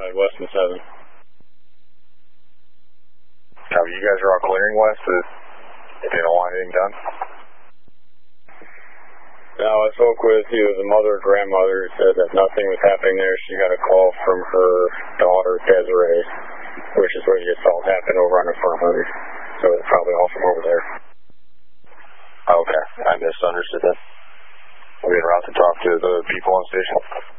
west and 7. Copy, you guys are all clearing west if they don't want anything done? No, I spoke with either the mother or grandmother who said that nothing was happening there. She got a call from her daughter, Desiree, which is where the assault happened over on the 400. So it's probably all from over there. Okay, I misunderstood that. We're en route to talk to the people on station.